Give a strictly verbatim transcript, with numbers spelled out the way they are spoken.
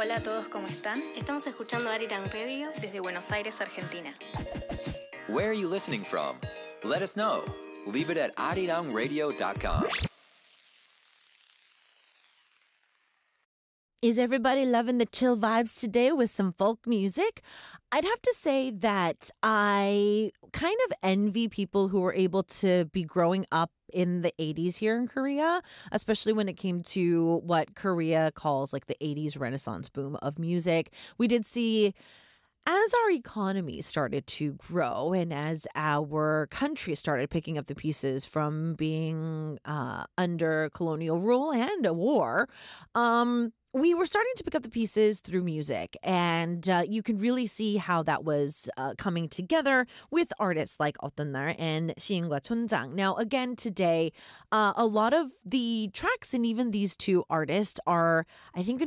Hola a todos, ¿cómo están? Estamos escuchando Arirang Radio desde Buenos Aires, Argentina. Where are you listening from? Let us know. Leave it at arirang radio dot com. Is everybody loving the chill vibes today with some folk music? I'd have to say that I kind of envy people who were able to be growing up in the eighties here in Korea, especially when it came to what Korea calls like the eighties Renaissance boom of music. We did see, as our economy started to grow and as our country started picking up the pieces from being uh, under colonial rule and a war, um, we were starting to pick up the pieces through music, and uh, you can really see how that was uh, coming together with artists like Ottenar and 시인과 촌장. Now, again, today, uh, a lot of the tracks and even these two artists are, I think,